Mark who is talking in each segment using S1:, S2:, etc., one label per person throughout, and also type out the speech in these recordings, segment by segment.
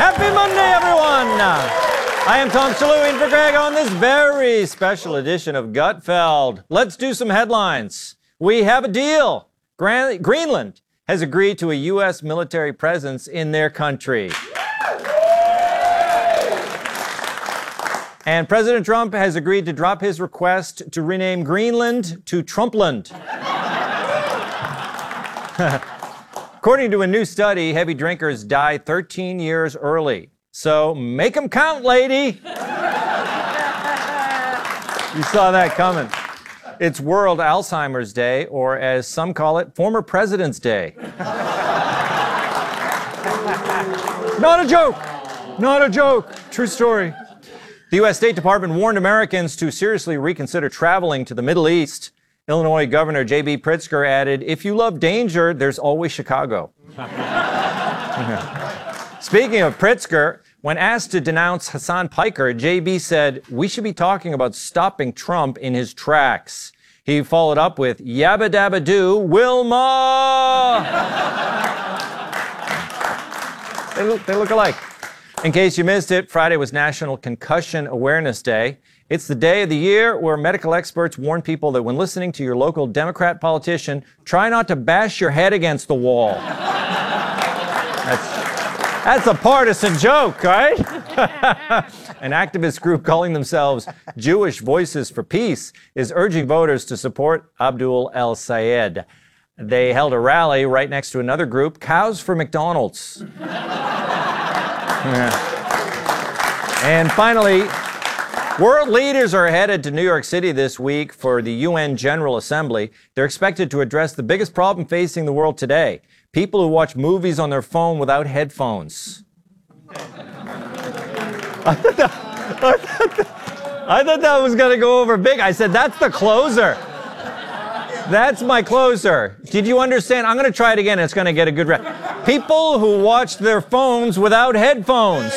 S1: Happy Monday, everyone! I am Tom Shalhoub in for Greg on this very special edition of Gutfeld. Let's do some headlines. We have a deal. Greenland has agreed to a U.S. military presence in their country. And President Trump has agreed to drop his request to rename Greenland to Trumpland. According to a new study, heavy drinkers die 13 years early. So make them count, lady. You saw that coming. It's World Alzheimer's Day, or as some call it, Former President's Day. Not a joke. Not a joke. True story. The U.S. State Department warned Americans to seriously reconsider traveling to the Middle East. Illinois Governor J.B. Pritzker added, "If you love danger, there's always Chicago." Speaking of Pritzker, when asked to denounce Hassan Piker, J.B. said, "We should be talking about stopping Trump in his tracks." He followed up with, "Yabba dabba doo, Wilma!" They look alike. In case you missed it, Friday was National Concussion Awareness Day. It's the day of the year where medical experts warn people that when listening to your local Democrat politician, try not to bash your head against the wall. That's a partisan joke, right? An activist group calling themselves Jewish Voices for Peace is urging voters to support Abdul El-Sayed. They held a rally right next to another group, Cows for McDonald's. And finally, world leaders are headed to New York City this week for the UN General Assembly. They're expected to address the biggest problem facing the world today: people who watch movies on their phone without headphones. I thought that was going to go over big. I said, that's the closer. That's my closer. Did you understand? I'm going to try it again. It's going to get a good people who watch their phones without headphones.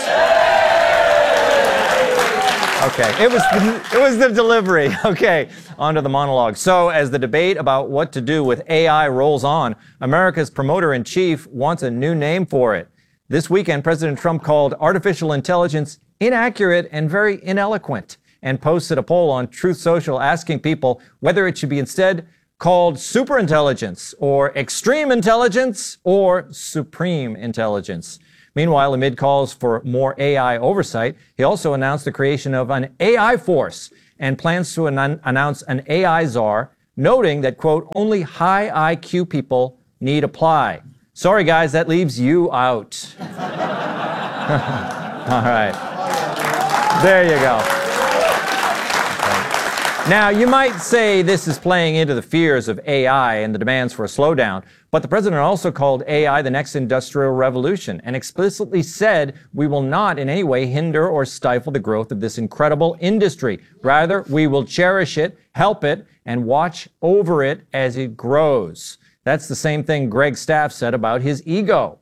S1: Okay, it was the delivery. Okay, on to the monologue. So, as the debate about what to do with AI rolls on, America's promoter-in-chief wants a new name for it. This weekend, President Trump called artificial intelligence inaccurate and very ineloquent, and posted a poll on Truth Social asking people whether it should be instead called superintelligence, or extreme intelligence, or supreme intelligence. Meanwhile, amid calls for more AI oversight, he also announced the creation of an AI force and plans to announce an AI czar, noting that, quote, only high IQ people need apply. Sorry, guys, that leaves you out. All right. There you go. Now, you might say this is playing into the fears of AI and the demands for a slowdown, but the president also called AI the next industrial revolution and explicitly said we will not in any way hinder or stifle the growth of this incredible industry. Rather, we will cherish it, help it, and watch over it as it grows. That's the same thing Greg Staff said about his ego.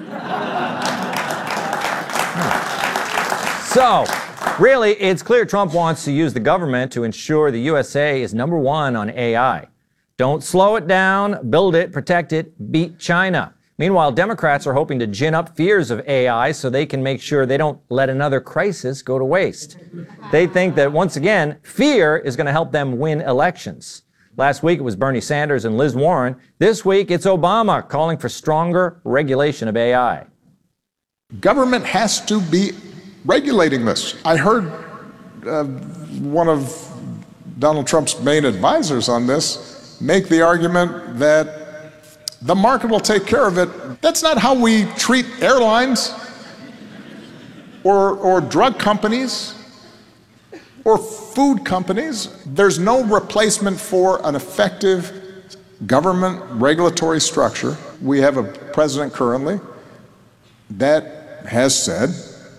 S1: So, really, it's clear Trump wants to use the government to ensure the USA is number one on AI. Don't slow it down, build it, protect it, beat China. Meanwhile, Democrats are hoping to gin up fears of AI so they can make sure they don't let another crisis go to waste. They think that, once again, fear is going to help them win elections. Last week, it was Bernie Sanders and Liz Warren. This week, it's Obama calling for stronger regulation of AI.
S2: Government has to be regulating this. I heard one of Donald Trump's main advisors on this make the argument that the market will take care of it. That's not how we treat airlines or drug companies or food companies. There's no replacement for an effective government regulatory structure. We have a president currently that has said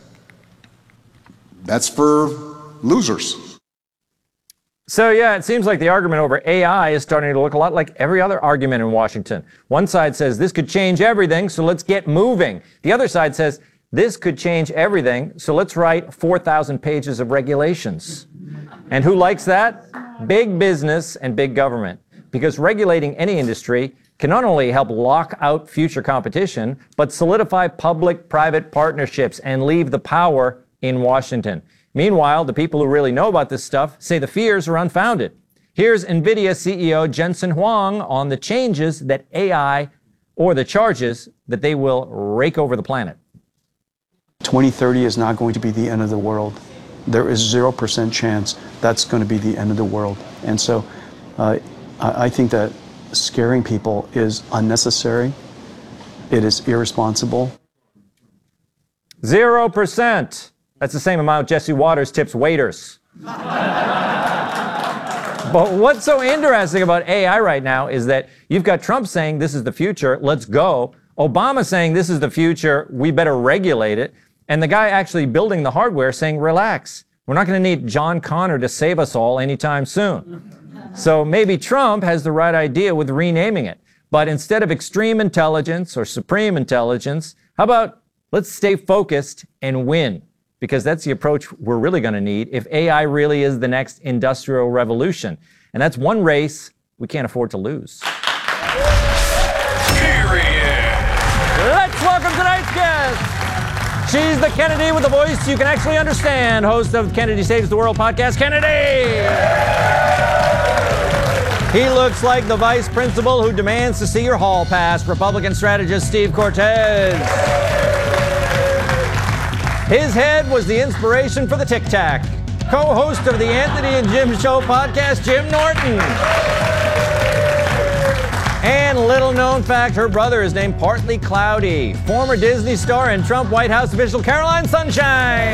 S2: that's for losers.
S1: So yeah, it seems like the argument over AI is starting to look a lot like every other argument in Washington. One side says this could change everything, so let's get moving. The other side says this could change everything, so let's write 4,000 pages of regulations. And who likes that? Big business and big government. Because regulating any industry can not only help lock out future competition, but solidify public-private partnerships and leave the power in Washington. Meanwhile, the people who really know about this stuff say the fears are unfounded. Here's NVIDIA CEO Jensen Huang on the changes that AI, or the charges that they will rake over the planet.
S3: 2030 is not going to be the end of the world. There is 0% chance that's going to be the end of the world. And so I think that scaring people is unnecessary. It is irresponsible.
S1: 0%. That's the same amount Jesse Waters tips waiters. But what's so interesting about AI right now is that you've got Trump saying this is the future, let's go. Obama saying this is the future, we better regulate it. And the guy actually building the hardware saying, relax, we're not going to need John Connor to save us all anytime soon. So maybe Trump has the right idea with renaming it. But instead of extreme intelligence or supreme intelligence, how about let's stay focused and win? Because that's the approach we're really going to need if AI really is the next industrial revolution. And that's one race we can't afford to lose. Let's welcome tonight's guest. She's the Kennedy with a voice you can actually understand, host of Kennedy Saves the World podcast, Kennedy. He looks like the vice principal who demands to see your hall pass, Republican strategist Steve Cortez. His head was the inspiration for the Tic Tac. Co-host of the Anthony and Jim Show podcast, Jim Norton. And little known fact, her brother is named Partly Cloudy. Former Disney star and Trump White House official Caroline Sunshine.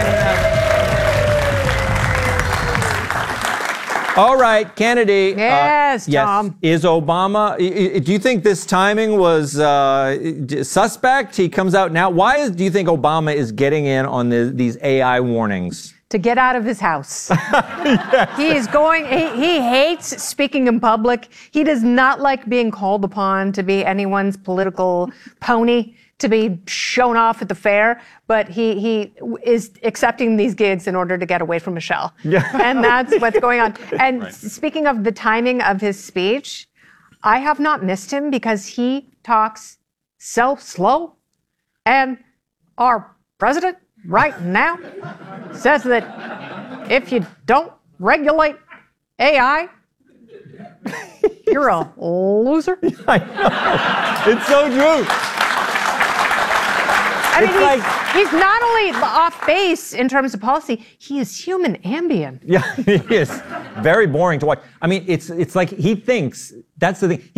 S1: All right, Kennedy.
S4: Yes, Tom.
S1: Is Obama, do you think this timing was suspect? He comes out now. Why do you think Obama is getting in on these AI warnings?
S4: To get out of his house. Yes. He hates speaking in public. He does not like being called upon to be anyone's political pony, to be shown off at the fair, but he is accepting these gigs in order to get away from Michelle. Yeah. And that's what's going on. And right. Speaking of the timing of his speech, I have not missed him because he talks so slow. And our president right now says that if you don't regulate AI, you're a loser.
S1: I know. It's so true.
S4: I mean, he's not only off base in terms of policy, he is human Ambien.
S1: Yeah, he is. Very boring to watch. I mean, it's like he thinks, that's the thing.